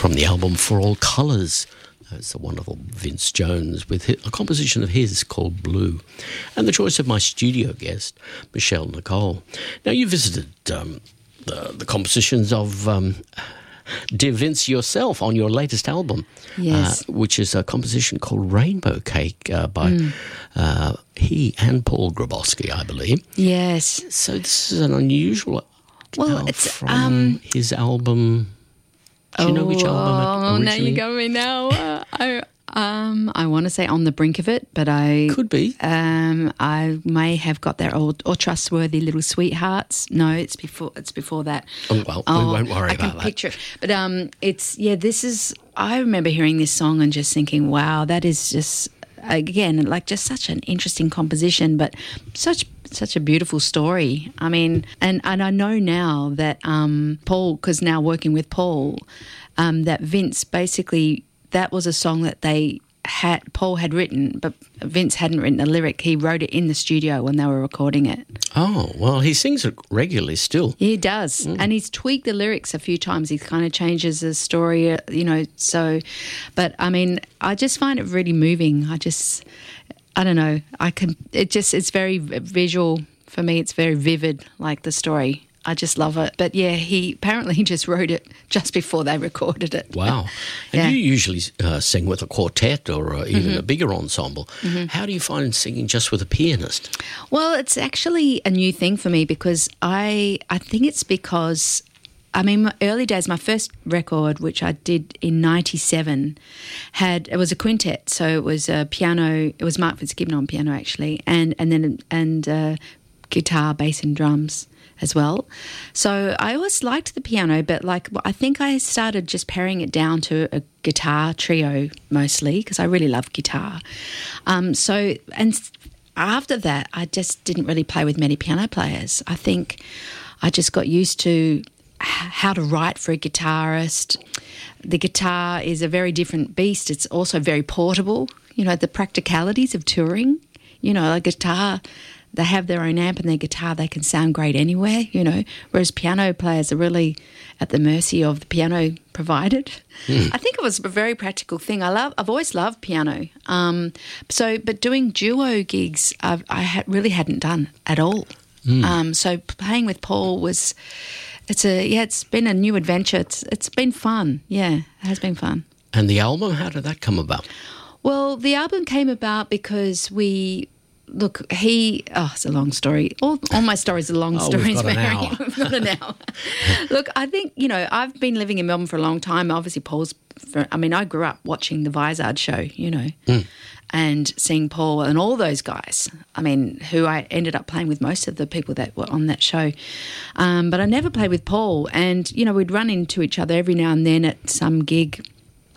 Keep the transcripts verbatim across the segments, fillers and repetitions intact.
from the album For All Colours. It's a wonderful Vince Jones with a composition of his called Blue. And the choice of my studio guest, Michelle Nicole. Now, you visited um, the, the compositions of um, dear Vince yourself on your latest album, yes. uh, which is a composition called Rainbow Cake uh, by mm. uh, he and Paul Grabowski, I believe. Yes. So this is an unusual well, uh, it's, from um, his album. Do you oh, know which album Oh, originally? now you got me now. Uh, I, um, I want to say On the Brink of It, but I... Could be. Um, I may have got that old or Trustworthy Little Sweethearts. No, it's before It's before that. Oh, well, oh, we won't worry I about can that. picture it. But um, it's, yeah, this is... I remember hearing this song and just thinking, wow, that is just... Again, like just such an interesting composition, but such such a beautiful story. I mean, and, and I know now that um, Paul, because now working with Paul, um, that Vince basically, that was a song that they had, Paul had written, but Vince hadn't written a lyric. He wrote it in the studio when they were recording it. Oh, well, he sings it regularly still. He does. Mm. And he's tweaked the lyrics a few times. He kind of changes the story, you know, so, but I mean, I just find it really moving. I just, I don't know, I can, it just, it's very visual for me. It's very vivid, like the story. I just love it. But yeah, he apparently just wrote it just before they recorded it. Wow. And yeah. you usually uh, sing with a quartet or uh, even mm-hmm. a bigger ensemble. Mm-hmm. How do you find singing just with a pianist? Well, it's actually a new thing for me because I, I think it's because, I mean, my early days, my first record, which I did in ninety-seven, had, it was a quintet. So it was a piano, it was Mark Fitzgibbon on piano actually, and, and then and uh, guitar, bass and drums as well. So I always liked the piano, but like I think I started just paring it down to a guitar trio mostly because I really love guitar. Um, so and after that, I just didn't really play with many piano players. I think I just got used to how to write for a guitarist. The guitar is a very different beast. It's also very portable. You know, the practicalities of touring. You know, a guitar, they have their own amp and their guitar, they can sound great anywhere, you know, whereas piano players are really at the mercy of the piano provided. Mm. I think it was a very practical thing. I love, I've always loved piano. Um, so, but doing duo gigs, I've, I ha- really hadn't done at all. Mm. Um, so playing with Paul was, it's a, yeah, it's been a new adventure. It's It's been fun. Yeah, it has been fun. And the album, how did that come about? Well, the album came about because we... Look, he, oh, it's a long story. All, all my stories are long oh, stories, we've got an Mary. hour. We've got an hour. Look, I think, you know, I've been living in Melbourne for a long time. Obviously, Paul's, for, I mean, I grew up watching the Vizard show, you know, mm. and seeing Paul and all those guys, I mean, who I ended up playing with most of the people that were on that show. Um, but I never played with Paul. And, you know, we'd run into each other every now and then at some gig.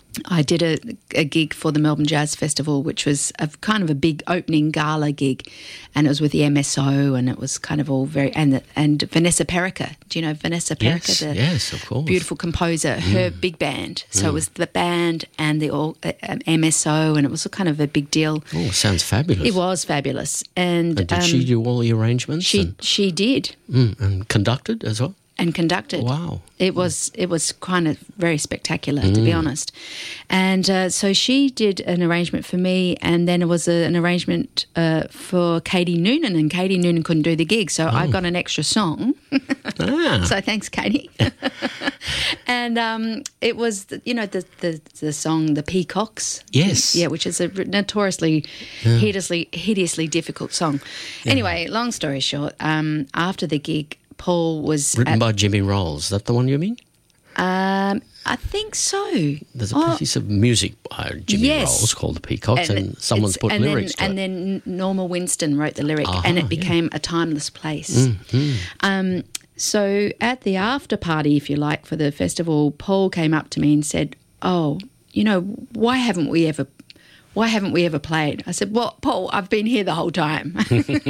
I did a, a gig for the Melbourne Jazz Festival, which was a kind of a big opening gala gig, and it was with the M S O, and it was kind of all very and the, and Vanessa Perica. Do you know Vanessa Perica? Yes, the yes, of course. Beautiful composer. Mm. Her big band. So mm. it was the band and the all, uh, M S O, and it was kind of a big deal. Oh, sounds fabulous. It was fabulous. And, and did um, she do all the arrangements? She and, she did. Mm, and conducted as well. And conducted. Wow. It was it was kind of very spectacular, mm. to be honest. And uh, so she did an arrangement for me, and then it was a, an arrangement uh, for Katie Noonan, and Katie Noonan couldn't do the gig, so oh. I got an extra song. ah. So thanks, Katie. And um, it was, the, you know, the, the the song The Peacocks. Yes. Yeah, which is a notoriously, yeah. hideously, hideously difficult song. Yeah. Anyway, long story short, um, after the gig, Paul was... Written at, by Jimmy Rolls. Is that the one you mean? Um, I think so. There's a oh, piece of music by Jimmy yes. Rolls called The Peacocks, and, and someone's put and lyrics then, to and it. And then Norma Winston wrote the lyric, uh-huh, and it became yeah. A Timeless Place. Mm, mm. Um, so at the after party, if you like, for the festival, Paul came up to me and said, oh, you know, why haven't we ever... Why haven't we ever played? I said, well, Paul, I've been here the whole time.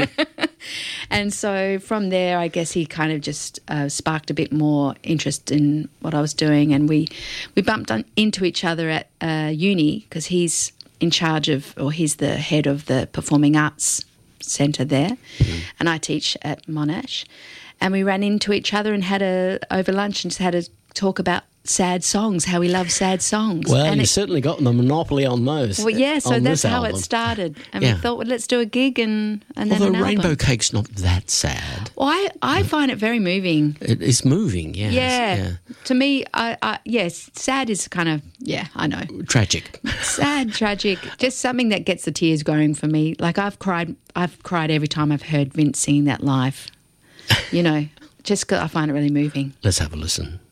And so from there, I guess he kind of just uh, sparked a bit more interest in what I was doing, and we, we bumped on, into each other at uh, uni because he's in charge of, or he's the head of the Performing Arts Centre there, mm-hmm. and I teach at Monash. And we ran into each other and had a, over lunch and just had a talk about sad songs, how he loves sad songs. Well, and you've it, certainly got the monopoly on those. well, yeah, so on that's this how album. it started. And Yeah. we thought, well, let's do a gig and, and then Although an Rainbow album. Cake's not that sad. Well, I, I find it very moving. It is moving, yes. Yeah. yeah. To me, I, I yes, sad is kind of, yeah, I know. Tragic. Sad, tragic, just something that gets the tears going for me. Like I've cried, I've cried every time I've heard Vince singing that live. You know, just 'cause I find it really moving. Let's have a listen.